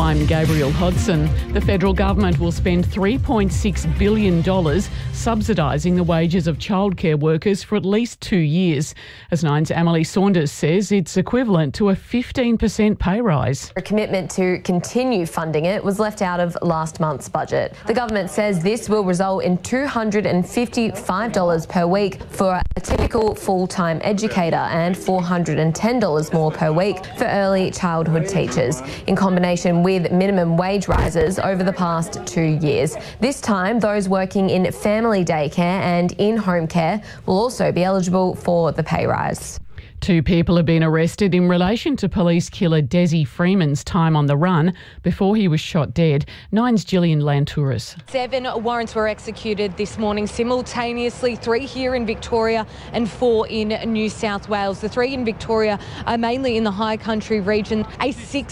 I'm Gabrielle Hodson. The federal government will spend $3.6 billion subsidising the wages of childcare workers for at least 2 years. As Nine's Emily Saunders says, it's equivalent to a 15% pay rise. A commitment to continue funding it was left out of last month's budget. The government says this will result in $255 per week for a typical full-time educator and $410 more per week for early childhood teachers, in combination with minimum wage rises over the past 2 years. This time, those working in family daycare and in-home care will also be eligible for the pay rise. 2 people have been arrested in relation to police killer Desi Freeman's time on the run before he was shot dead. Nine's Gillian Lantouris. 7 warrants were executed this morning simultaneously, 3 here in Victoria and 4 in New South Wales. The 3 in Victoria are mainly in the high country region. A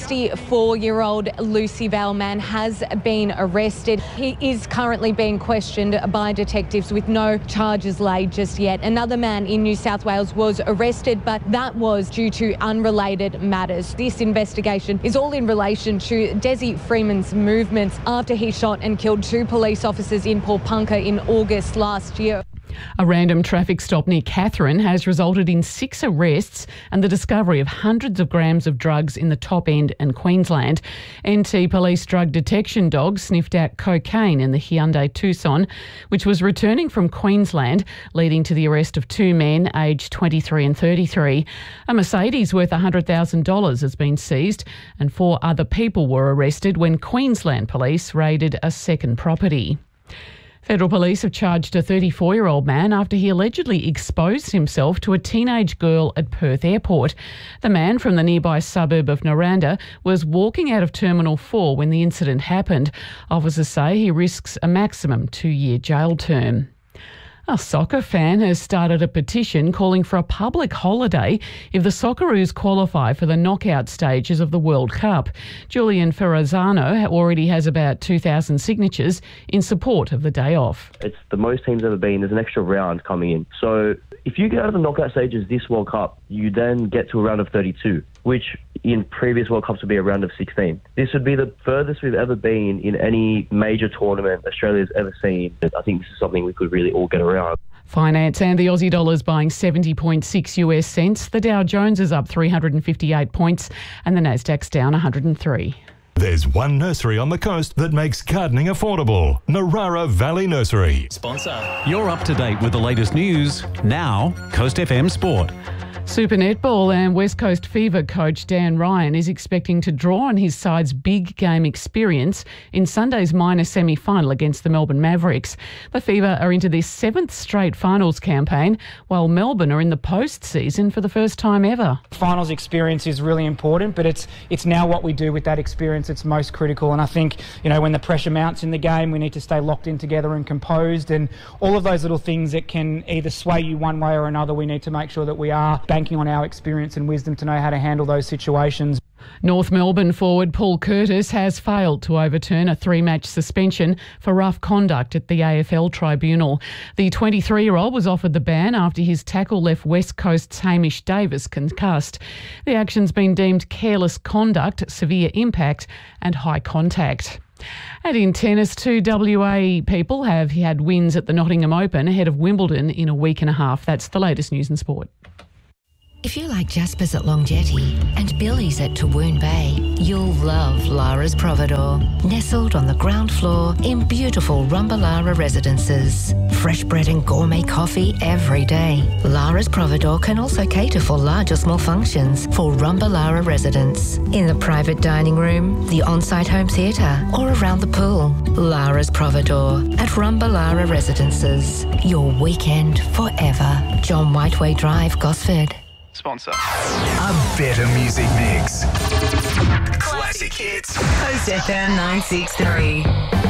64-year-old Lucy Vale man has been arrested. He is currently being questioned by detectives with no charges laid just yet. Another man in New South Wales was arrested, but that was due to unrelated matters. This investigation is all in relation to Desi Freeman's movements after he shot and killed 2 police officers in Paulpunka in August last year. A random traffic stop near Katherine has resulted in 6 arrests and the discovery of hundreds of grams of drugs in the Top End and Queensland. NT Police drug detection dogs sniffed out cocaine in the Hyundai Tucson, which was returning from Queensland, leading to the arrest of 2 men aged 23 and 33. A Mercedes worth $100,000 has been seized and 4 other people were arrested when Queensland Police raided a second property. Federal police have charged a 34-year-old man after he allegedly exposed himself to a teenage girl at Perth Airport. The man from the nearby suburb of Naranda was walking out of Terminal 4 when the incident happened. Officers say he risks a maximum 2-year jail term. A soccer fan has started a petition calling for a public holiday if the Socceroos qualify for the knockout stages of the World Cup. Julian Ferrazzano already has about 2,000 signatures in support of the day off. It's the most teams ever been. There's an extra round coming in. So if you get out of the knockout stages this World Cup, you then get to a round of 32, which in previous World Cups would be a round of 16. This would be the furthest we've ever been in any major tournament Australia's ever seen. I think this is something we could really all get around. Finance and the Aussie dollar's buying 70.6 US cents. The Dow Jones is up 358 points and the Nasdaq's down 103. There's one nursery on the coast that makes gardening affordable. Narara Valley Nursery. Sponsor. You're up to date with the latest news. Now, Coast FM Sport. Super Netball and West Coast Fever coach Dan Ryan is expecting to draw on his side's big game experience in Sunday's minor semi-final against the Melbourne Mavericks. The Fever are into their 7th straight finals campaign, while Melbourne are in the postseason for the first time ever. Finals experience is really important, but it's now what we do with that experience that's most critical. And I think, when the pressure mounts in the game, we need to stay locked in together and composed, and all of those little things that can either sway you one way or another, we need to make sure that we are banking on our experience and wisdom to know how to handle those situations. North Melbourne forward Paul Curtis has failed to overturn a 3-match suspension for rough conduct at the AFL tribunal. The 23-year-old was offered the ban after his tackle left West Coast's Hamish Davis concussed. The action's been deemed careless conduct, severe impact and high contact. And in tennis, 2 WA people have had wins at the Nottingham Open ahead of Wimbledon in a week and a half. That's the latest news and sport. If you like Jasper's at Long Jetty and Billy's at Tawoon Bay, you'll love Lara's Providore. Nestled on the ground floor in beautiful Rumbalara residences. Fresh bread and gourmet coffee every day. Lara's Providore can also cater for large or small functions for Rumbalara residents. In the private dining room, the on-site home theatre or around the pool. Lara's Providore at Rumbalara residences. Your weekend forever. John Whiteway Drive, Gosford. Sponsor. A better music mix. Classic hits. Coast FM 963.